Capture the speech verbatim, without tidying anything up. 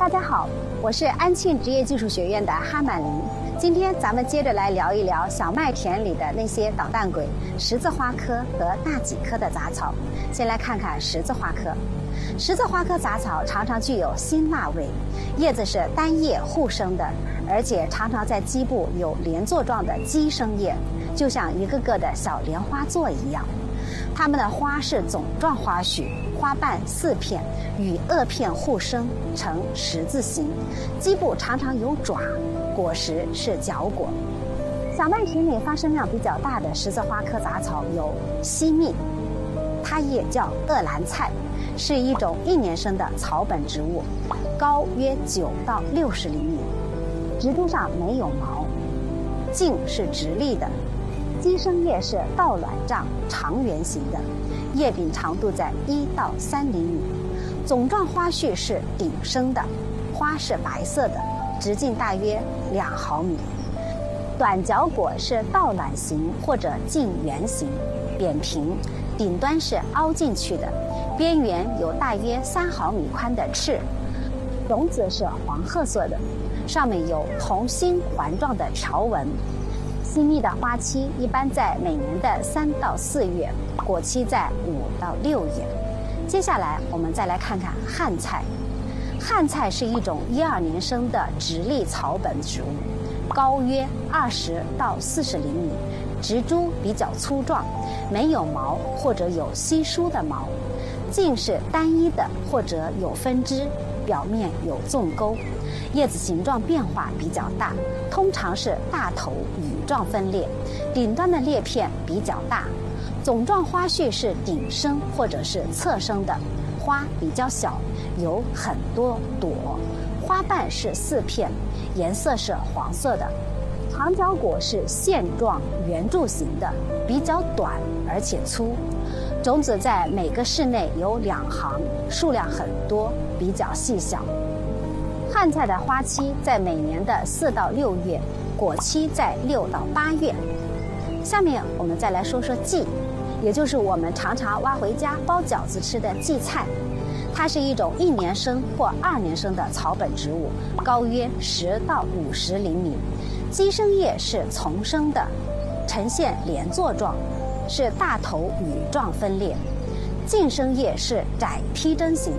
大家好，我是安庆职业技术学院的哈满林。今天咱们接着来聊一聊小麦田里的那些捣蛋鬼——十字花科和大戟科的杂草。先来看看十字花科。十字花科杂草常常具有辛辣味，叶子是单叶互生的，而且常常在基部有连座状的基生叶，就像一个个的小莲花座一样。它们的花是总状花序，花瓣四片，与萼片互生，呈十字形，基部常常有爪，果实是角果。小麦田里发生量比较大的十字花科杂草有西蜜，它也叫鄂兰菜，是一种一年生的草本植物，高约九到六十厘米，植株上没有毛，茎是直立的，基生叶是倒卵状长圆形的，叶柄长度在一到三厘米，总状花序是顶生的，花是白色的，直径大约两毫米。短角果是倒卵形或者近圆形，扁平，顶端是凹进去的，边缘有大约三毫米宽的翅，种子是黄褐色的，上面有同心环状的条纹。西蜜的花期一般在每年的三到四月，果期在五到六月。接下来我们再来看看旱菜。旱菜是一种一二年生的直立草本植物，高约二十到四十厘米，植株比较粗壮，没有毛或者有稀疏的毛，茎是单一的或者有分支，表面有纵沟，叶子形状变化比较大，通常是大头羽状分裂，顶端的裂片比较大，总状花序是顶生或者是侧生的，花比较小，有很多朵，花瓣是四片，颜色是黄色的，长角果是线状圆柱形的，比较短而且粗，种子在每个室内有两行，数量很多，比较细小。旱菜的花期在每年的四到六月，果期在六到八月。下面我们再来说说荠，也就是我们常常挖回家包饺子吃的荠菜。它是一种一年生或二年生的草本植物，高约十到五十厘米，基生叶是丛生的，呈现连座状，是大头羽状分裂，茎生叶是窄披针形。